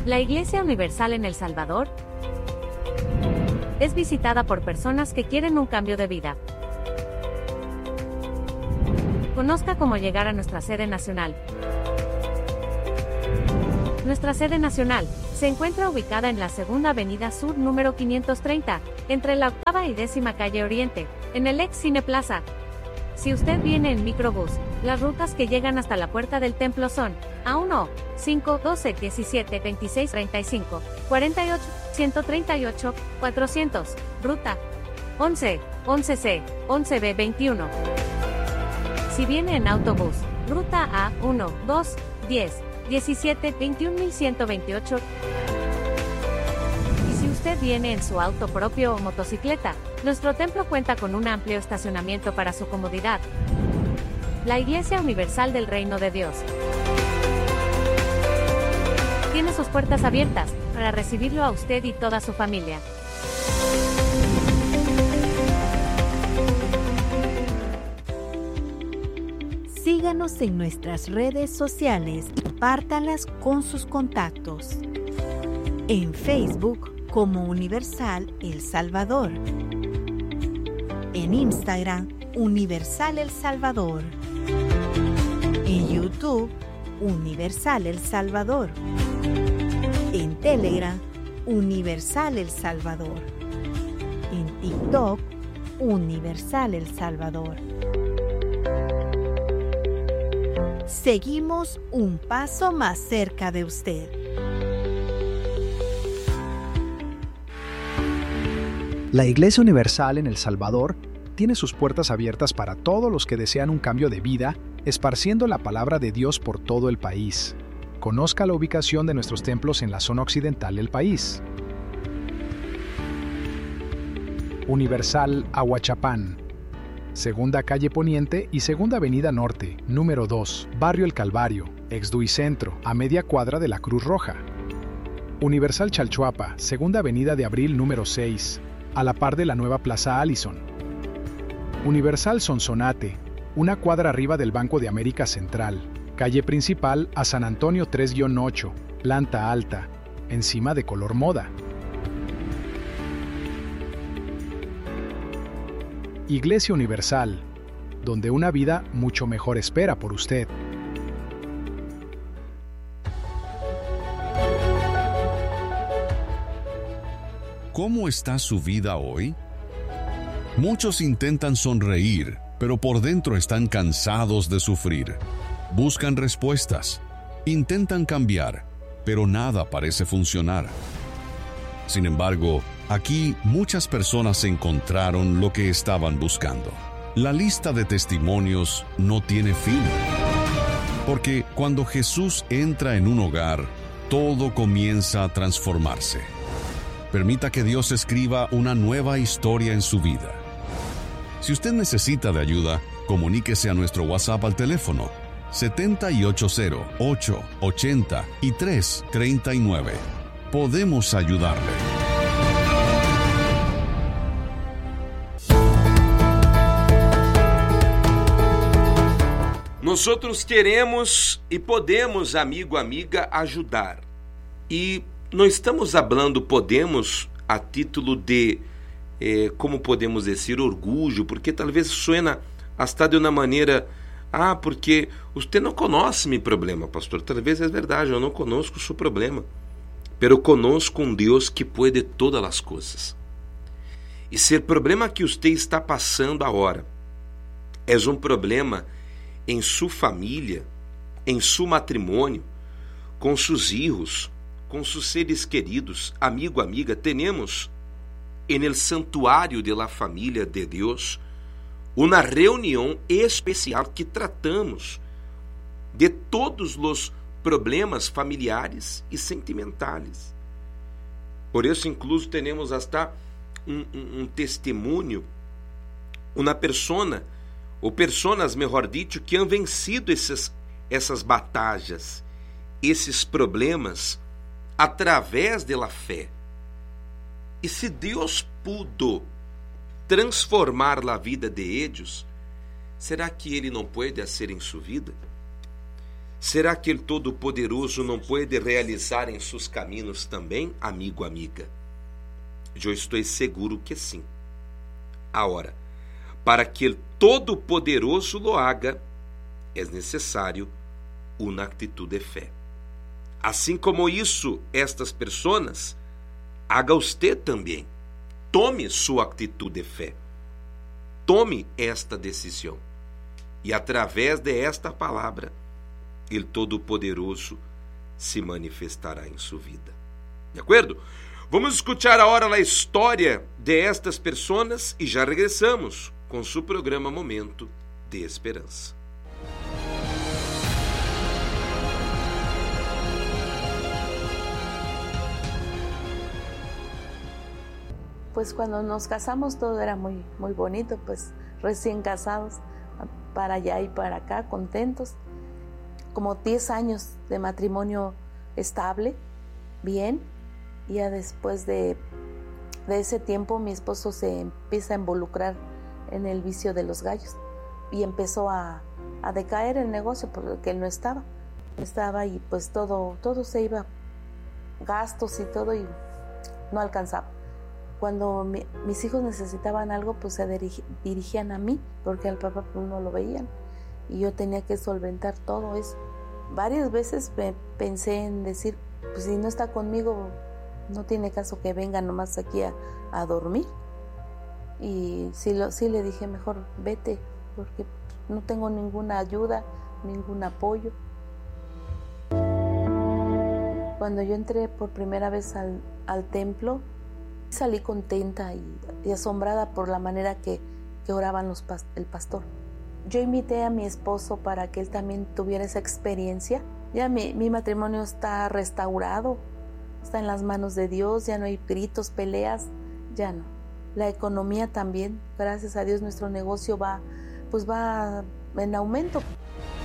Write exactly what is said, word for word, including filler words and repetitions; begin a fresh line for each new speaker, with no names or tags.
La Iglesia Universal en El Salvador es visitada por personas que quieren un cambio de vida. Conozca cómo llegar a nuestra sede nacional. Nuestra sede nacional se encuentra ubicada en la Segunda Avenida Sur número quinientos treinta, entre la octava y décima calle Oriente, en el ex Cine Plaza. Si usted viene en microbús, las rutas que llegan hasta la puerta del templo son A uno, cinco, doce, diecisiete, veintiséis, treinta y cinco, cuarenta y ocho, ciento treinta y ocho, cuatrocientos, ruta once, once C, once B veintiuno. Si viene en autobús, ruta A uno, dos, diez, diecisiete, veintiún mil ciento veintiocho. Y si usted viene en su auto propio o motocicleta, nuestro templo cuenta con un amplio estacionamiento para su comodidad. La Iglesia Universal del Reino de Dios tiene sus puertas abiertas para recibirlo a usted y toda su familia.
Síganos en nuestras redes sociales y compártalas con sus contactos. En Facebook como Universal El Salvador. En Instagram Universal El Salvador. En YouTube Universal El Salvador. En Telegram Universal El Salvador. En TikTok Universal El Salvador. Seguimos un paso más cerca de usted.
La Iglesia Universal en El Salvador tiene sus puertas abiertas para todos los que desean un cambio de vida, esparciendo la palabra de Dios por todo el país. Conozca la ubicación de nuestros templos en la zona occidental del país. Universal Ahuachapán, Segunda Calle Poniente y Segunda Avenida Norte, número dos, Barrio El Calvario, Exduicentro, a media cuadra de la Cruz Roja. Universal Chalchuapa, Segunda Avenida de Abril, número seis, a la par de la nueva Plaza Allison. Universal Sonsonate, una cuadra arriba del Banco de América Central, calle principal a San Antonio tres guion ocho, planta alta, encima de color moda. Iglesia Universal, donde una vida mucho mejor espera por usted.
¿Cómo está su vida hoy? Muchos intentan sonreír, pero por dentro están cansados de sufrir. Buscan respuestas, intentan cambiar, pero nada parece funcionar. Sin embargo, aquí muchas personas encontraron lo que estaban buscando. La lista de testimonios no tiene fin. Porque cuando Jesús entra en un hogar, todo comienza a transformarse. Permita que Dios escriba una nueva historia en su vida. Si usted necesita de ayuda, comuníquese a nuestro WhatsApp al teléfono siete ocho cero, ocho ochenta y tres treinta y nueve. Podemos ayudarle.
Nosotros queremos e podemos, amigo, amiga, ajudar. E não estamos falando podemos a título de, eh, como podemos dizer, orgulho, porque talvez suena hasta de uma maneira, ah, porque você não conhece meu problema, pastor. Talvez é verdade, eu não conosco o seu problema. Pero conosco um Deus que pode todas as coisas. E se o problema que você está passando agora é um problema em sua família, em seu matrimônio, com seus filhos, com seus seres queridos, amigo, amiga, temos en el santuário de la família de Deus uma reunião especial que tratamos de todos os problemas familiares e sentimentales. Por isso, incluso, temos hasta um, um, um testemunho, uma persona, ou personas, melhor dito, que han vencido esses, essas batalhas, esses problemas, através da fé. E se Deus pudo transformar a vida de eles, será que Ele não pode fazer em sua vida? Será que el Todo-Poderoso não pode realizar em seus caminhos também, amigo, amiga? Eu estou seguro que sim. Agora, para que o Todo-Poderoso lo haga, é necessário uma atitude de fé. Assim como isso, estas pessoas, haga usted também. Tome sua atitude de fé. Tome esta decisão. E através de esta palavra, o Todo-Poderoso se manifestará em sua vida. De acordo? Vamos escutar agora a história de estas pessoas e já regressamos com seu programa Momento de Esperança.
Pues cuando nos casamos todo era muy, muy bonito, pues recién casados, para allá y para acá, contentos. Como diez años de matrimonio estable, bien, y ya después de, de ese tiempo mi esposo se empieza a involucrar en el vicio de los gallos y empezó a, a decaer el negocio porque él no estaba, estaba y pues todo, todo se iba, gastos y todo, y no alcanzaba. Cuando mi, mis hijos necesitaban algo, pues se dirig, dirigían a mí, porque al papá pues, no lo veían, y yo tenía que solventar todo eso. Varias veces me pensé en decir, pues si no está conmigo, no tiene caso que venga nomás aquí a, a dormir. Y sí, lo, sí le dije, mejor vete, porque no tengo ninguna ayuda, ningún apoyo. Cuando yo entré por primera vez al, al templo, salí contenta y, y asombrada por la manera que, que oraban los, el pastor. Yo invité a mi esposo para que él también tuviera esa experiencia. Ya mi, mi matrimonio está restaurado, está en las manos de Dios, ya no hay gritos, peleas, ya no. La economía también, gracias a Dios nuestro negocio va, pues va en aumento.